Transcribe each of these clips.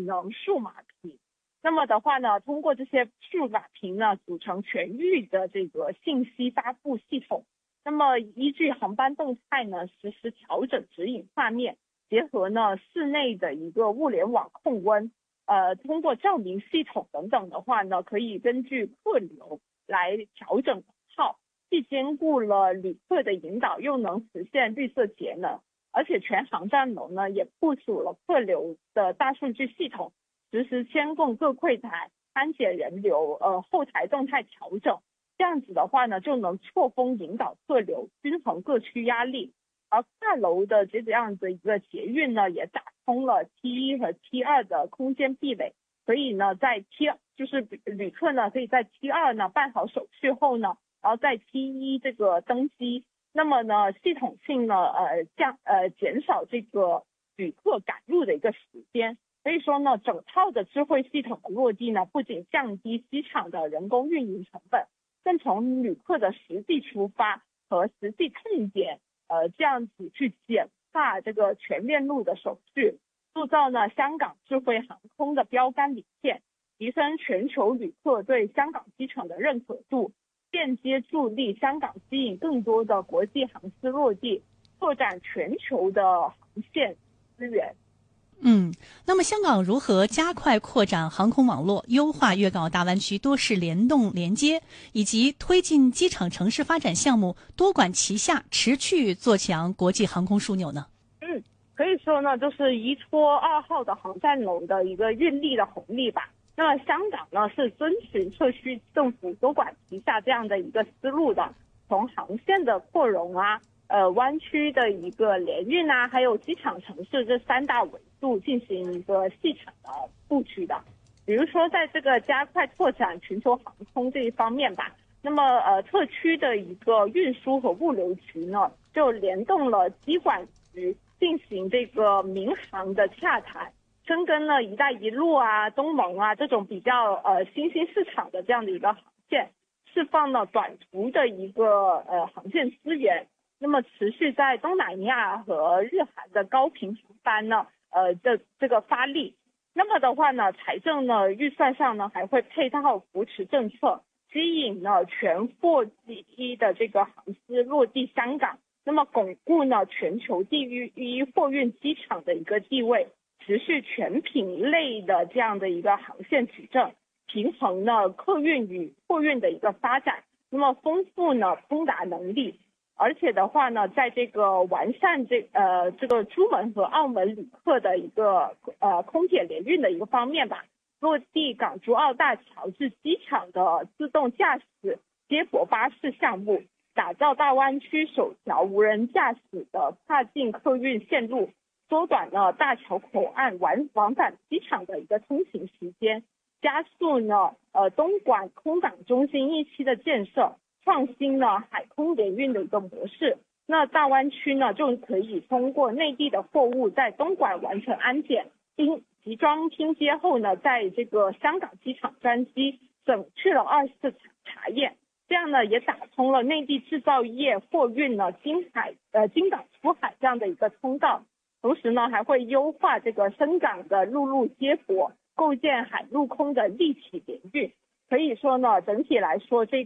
能数码屏。那么的话呢，通过这些数码屏呢，组成全域的这个信息发布系统。那么依据航班动态呢，实时调整指引画面，结合呢室内的一个物联网控温，通过照明系统等等的话呢，可以根据客流来调整号，既兼顾了旅客的引导，又能实现绿色节能。而且全航站楼呢也部署了客流的大数据系统，实时监控各柜台、安检人流、后台动态调整。这样子的话呢，就能错峰引导客流，均衡各区压力。而跨楼的这样的一个捷运呢，也打通了 T1 和 T2 的空间壁垒，所以呢，在就是旅客呢可以在 T2 呢办好手续后呢，然后在 T1 这个登机。那么呢，系统性呢减少这个旅客赶路的一个时间。所以说呢，整套的智慧系统的落地呢，不仅降低机场的人工运营成本，更从旅客的实际出发和实际痛点，这样子去简化这个全链路的手续，塑造呢香港智慧航空的标杆理念，提升全球旅客对香港机场的认可度，间接助力香港吸引更多的国际航司落地，拓展全球的航线资源。 那么香港如何加快扩展航空网络，优化粤港澳大湾区多式联动连接，以及推进机场城市发展项目多管齐下，持续做强国际航空枢纽呢？ 可以说呢，就是依托2号的航站楼的一个运力的红利吧。那么香港呢是遵循特区政府多管齐下这样的一个思路的，从航线的扩容啊，湾区的一个联运啊，还有机场城市这3大维度进行一个细场的布局的。比如说在这个加快拓展全球航空这一方面吧，那么特区的一个运输和物流局呢，就联动了机管局进行这个民航的洽谈，深耕了一带一路啊、东盟啊这种比较新兴市场的这样的一个航线，释放了短途的一个航线资源。那么持续在东南亚和日韩的高频航班呢，这个发力。那么的话呢，财政呢预算上呢还会配套扶持政策，吸引了全货机的这个航司落地香港，那么巩固呢全球第一货运机场的一个地位，持续全品类的这样的一个航线取证，平衡呢客运与货运的一个发展，那么丰富呢通达能力。而且的话呢，在这个完善这个珠门和澳门旅客的一个空铁联运的一个方面吧，落地港珠澳大桥至机场的自动驾驶接驳巴士项目，打造大湾区首条无人驾驶的跨境客运线路，缩短了大桥口岸往返机场的一个通行时间，加速呢东莞空港中心1期的建设，创新了海空联运的一个模式。那大湾区呢就可以通过内地的货物在东莞完成安检，集装拼接后呢，在这个香港机场专机，省去了24次查验，这样呢也打通了内地制造业货运呢经港出海这样的一个通道。同时呢还会优化这个深港的陆路接驳，构建海陆空的立体联运。可以说呢，整体来说，这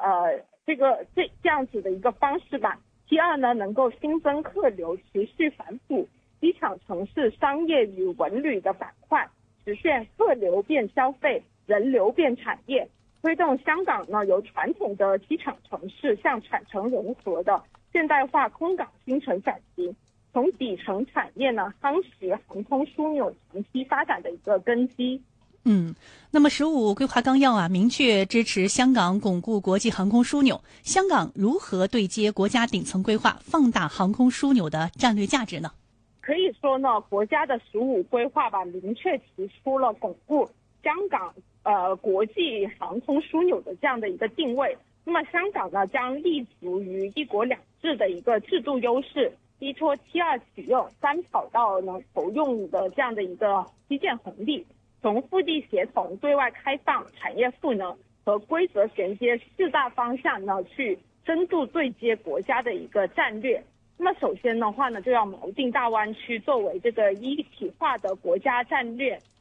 样子的一个方式吧。T2呢，能够新增客流，持续反哺机场城市商业与文旅的板块，实现客流变消费，人流变产业，推动香港呢由传统的机场城市向产城融合的现代化空港新城转型，从底层产业呢夯实航空枢纽长期发展的一个根基。 那么15规划纲要啊，明确支持香港巩固国际航空枢纽。香港如何对接国家顶层规划，放大航空枢纽的战略价值呢？ 可以说呢，国家的15规划吧，明确提出了巩固香港国际航空枢纽的这样的一个定位。那么香港呢，将立足于一国两制的一个制度优势，依托T2启用3跑道呢投用的这样的一个基建红利，从腹地协同、对外开放、产业赋能和规则衔接4大方向呢，去深度对接国家的一个战略。那么首先的话呢，就要锚定大湾区作为这个一体化的国家战略